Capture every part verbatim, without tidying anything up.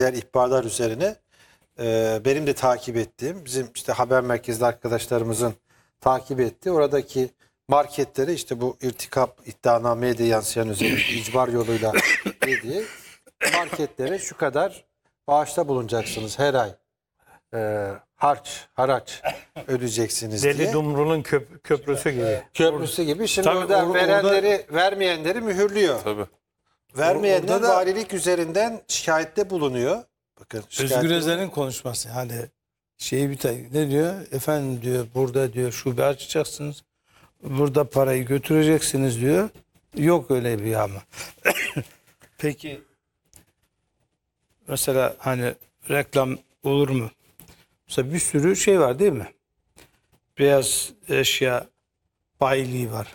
diğer ihbarlar üzerine e, benim de takip ettiğim, bizim işte haber merkezli arkadaşlarımızın takip ettiği oradaki marketlere işte bu irtikap iddianameye de yansıyan özellikle icbar yoluyla dediği marketlere şu kadar bağışta bulunacaksınız her ay. E, harç, haraç ödeyeceksiniz diye. Deli Dumrul'un köp köprüsü gibi. Köprüsü gibi. Şimdi Tabii orada or- verenleri, vermeyenleri mühürlüyor. Tabii. Vermeyenler Orada da- valilik üzerinden şikayette bulunuyor. Bakın şikayette Özgür bulunuyor. Özel'in konuşması. Hani şeyi bir tane ne diyor? Efendim diyor burada diyor şube açacaksınız. Burada parayı götüreceksiniz diyor. Yok öyle bir ama. Peki mesela hani reklam olur mu? Mesela bir sürü şey var değil mi? Beyaz eşya bayiliği var.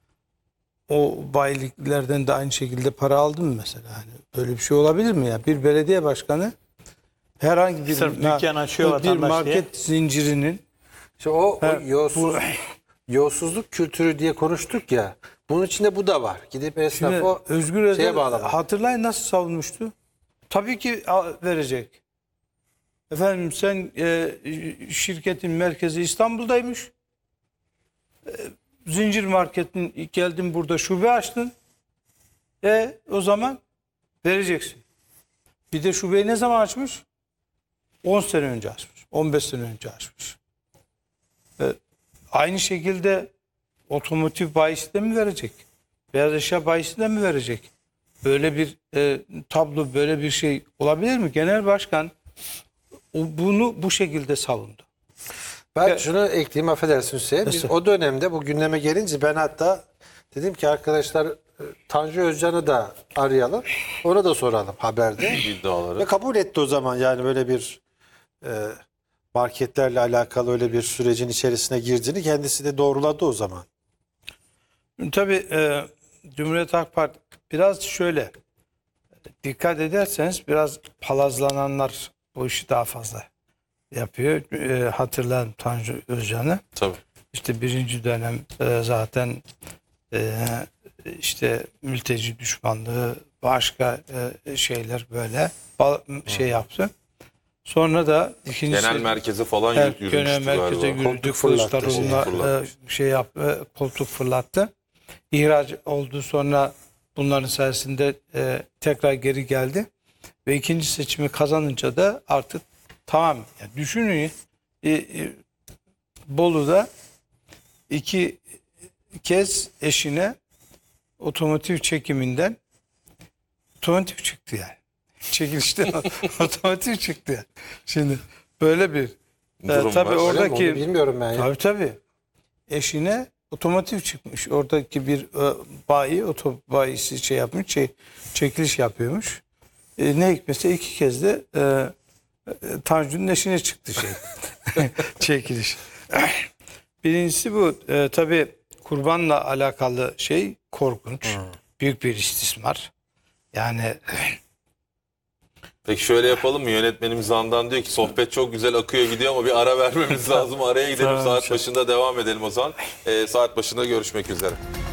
O bayiliklerden de aynı şekilde para aldın mı mesela? Hani böyle bir şey olabilir mi ya? Bir belediye başkanı herhangi bir Sırf dükkan açıyor bir vatandaş market zincirinin İşte o, o Ha, yolsuz, yolsuzluk kültürü diye konuştuk ya. Bunun içinde bu da var. Gidip Şimdi esnafı Özgür Özel şeye bağlamak. hatırlayın nasıl savunmuştu? Tabii ki al- verecek. Efendim sen e, şirketin merkezi İstanbul'daymış. E, zincir marketin geldin burada şube açtın. E o zaman vereceksin. Bir de şubeyi ne zaman açmış? on sene önce açmış. on beş sene önce açmış. E, aynı şekilde otomotiv bayisi de mi verecek? Beyaz eşya bayisi de mi verecek? Böyle bir e, tablo, böyle bir şey olabilir mi? Genel başkan o, bunu bu şekilde savundu. Ben Ya- şunu ekleyeyim, affedersin Hüseyin. Biz Nasıl? o dönemde bu gündeme gelince ben hatta dedim ki arkadaşlar e, Tanju Özcan'ı da arayalım. Ona da soralım haberde. İddiaları. Ve kabul etti o zaman, yani böyle bir e, marketlerle alakalı öyle bir sürecin içerisine girdiğini kendisi de doğruladı o zaman. Tabii e, Cumhuriyet Halk Partisi biraz şöyle dikkat ederseniz biraz palazlananlar bu işi daha fazla yapıyor. E, hatırlarım Tanju Özcan'ı. Tabii. İşte birinci dönem e, zaten e, işte mülteci düşmanlığı başka e, şeyler böyle ba- şey yaptı. Sonra da ikinci Genel merkeze falan Evet, yürümüştü genel merkeze galiba. yürüdü. Koltuk fırlattı, Kılıçdaroğlu'na şey fırlattı. e, şey yap, e, koltuk fırlattı. İhraç oldu, sonra bunların sayesinde e, tekrar geri geldi. Ve ikinci seçimi kazanınca da artık tamam. Yani düşünün e, e, Bolu'da iki kez eşine otomotiv çekiminden otomotiv çıktı yani. Çekilişten otomotiv çıktı yani. Şimdi böyle bir Durum e, tabii var. Öyle mi? oradaki Onu bilmiyorum ben ya. tabii tabii eşine otomotiv çıkmış. Oradaki bir e, bayi otobayisi şey yapmış, şey, çekiliş yapıyormuş. E, ne hikmetse iki kez de e, e, Tanju'nun eşine çıktı şey. çekiliş. Birincisi bu. E, tabii kurbanla alakalı şey korkunç. Büyük bir istismar. Yani Peki şöyle yapalım mı? Yönetmenimiz Handan diyor ki sohbet çok güzel akıyor gidiyor ama bir ara vermemiz lazım. Araya gidelim, Tamam, saat inşallah. başında devam edelim o zaman. Ee, saat başında görüşmek üzere.